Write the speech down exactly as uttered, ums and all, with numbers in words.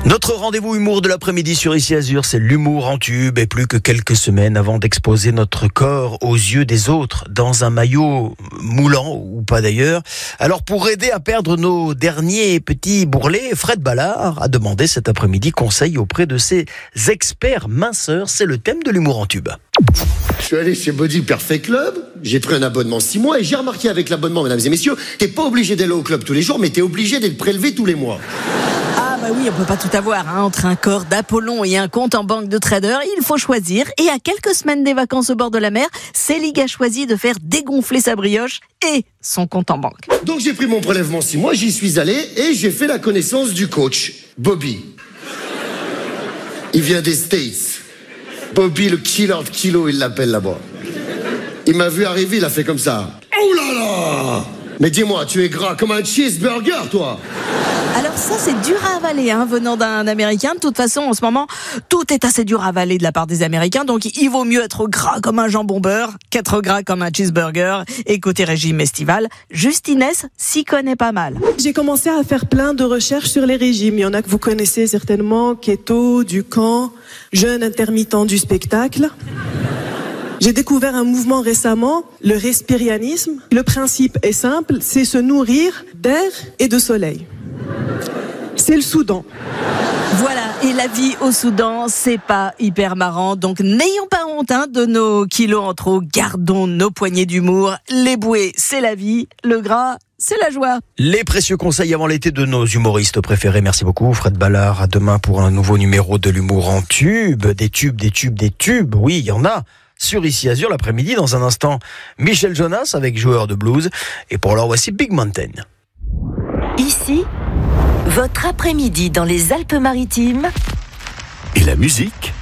Notre rendez-vous humour de l'après-midi sur Ici Azur, c'est l'humour en tube et plus que quelques semaines avant d'exposer notre corps aux yeux des autres dans un maillot moulant ou pas d'ailleurs. Alors pour aider à perdre nos derniers petits bourrelets, Fred Ballard a demandé cet après-midi conseil auprès de ses experts minceurs. C'est le thème de l'humour en tube. Je suis allé chez Body Perfect Club, j'ai pris un abonnement six mois et j'ai remarqué avec l'abonnement, mesdames et messieurs, t'es pas obligé d'aller au club tous les jours, mais t'es obligé d'être prélevé tous les mois. Ah bah oui, on peut pas tout avoir, hein. Entre un corps d'Apollon et un compte en banque de trader, il faut choisir. Et à quelques semaines des vacances au bord de la mer, Célig a choisi de faire dégonfler sa brioche et son compte en banque. Donc j'ai pris mon prélèvement six mois, j'y suis allé et j'ai fait la connaissance du coach, Bobby. Il vient des States. Bobby le killer de kilo, il l'appelle là-bas. Il m'a vu arriver, il a fait comme ça. Oh là là! Mais dis-moi, tu es gras comme un cheeseburger, toi! Alors ça, c'est dur à avaler, hein, venant d'un Américain. De toute façon, en ce moment, tout est assez dur à avaler de la part des Américains. Donc, il vaut mieux être gras comme un jambon beurre qu'être gras comme un cheeseburger. Et côté régime estival, Justine s'y connaît pas mal. J'ai commencé à faire plein de recherches sur les régimes. Il y en a que vous connaissez certainement, keto, Ducan, jeûne intermittent du spectacle. J'ai découvert un mouvement récemment, le respirianisme. Le principe est simple, c'est se nourrir d'air et de soleil. C'est le Soudan. Voilà, et la vie au Soudan, c'est pas hyper marrant. Donc n'ayons pas honte hein, de nos kilos en trop. Gardons nos poignées d'humour. Les bouées, c'est la vie. Le gras, c'est la joie. Les précieux conseils avant l'été de nos humoristes préférés. Merci beaucoup Fred Ballard. À demain pour un nouveau numéro de l'humour en tube. Des tubes, des tubes, des tubes. Oui, il y en a. Sur Ici Azur l'après-midi, dans un instant, Michel Jonas avec joueur de blues. Et pour l'heure, voici Big Mountain. Ici, votre après-midi dans les Alpes-Maritimes. Et la musique